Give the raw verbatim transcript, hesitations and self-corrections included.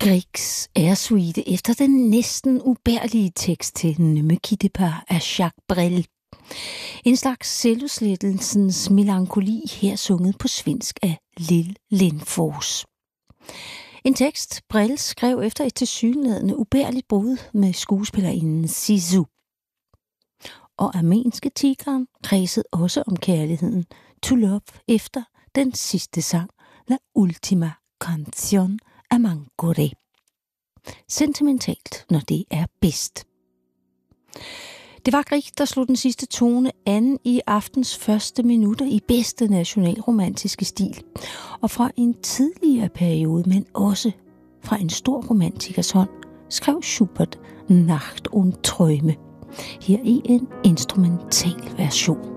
Griegs Airsuite efter den næsten ubærlige tekst til Ne me quitte pas af Jacques Brel. En slags selvudslettelsens melankoli her sunget på svensk af Lill Lindfors. En tekst Brel skrev efter et tilsyneladende ubærligt brud med skuespillerinden Zizou. Og armenske tigeren kredsede også om kærligheden to love efter den sidste sang La Ultima Canción af Mangoré. Sentimentalt, når det er bedst. Det var Grieg, der slog den sidste tone an i aftens første minutter i bedste nationalromantiske stil. Og fra en tidligere periode, men også fra en stor romantikers hånd, skrev Schubert Nacht und Träume. Her i en instrumental version.